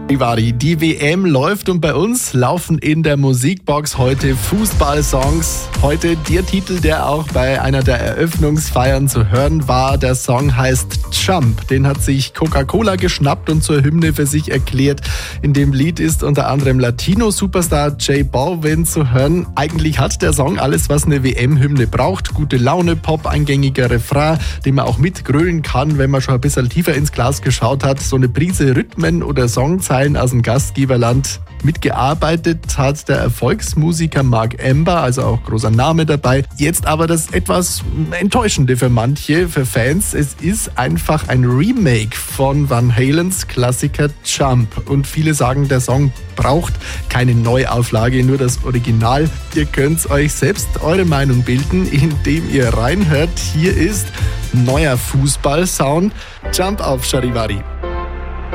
Die WM läuft und bei uns laufen in der Musikbox heute Fußballsongs. Heute der Titel, der auch bei einer der Eröffnungsfeiern zu hören war. Der Song heißt Jump. Den hat sich Coca-Cola geschnappt und zur Hymne für sich erklärt. In dem Lied ist unter anderem Latino-Superstar J Balvin zu hören. Eigentlich hat der Song alles, was eine WM-Hymne braucht. Gute Laune, Pop, eingängiger Refrain, den man auch mitgrölen kann, wenn man schon ein bisschen tiefer ins Glas geschaut hat. So eine Prise Rhythmen oder Songzeilen aus dem Gastgeberland. Mitgearbeitet hat der Erfolgsmusiker Mark Ember, also auch großer Name dabei. Jetzt aber das etwas Enttäuschende für manche, für Fans. Es ist einfach ein Remake von Van Halens Klassiker Jump. Und viele sagen, der Song braucht keine Neuauflage, nur das Original. Ihr könnt euch selbst eure Meinung bilden, indem ihr reinhört. Hier ist neuer Fußballsound. Jump auf Charivari.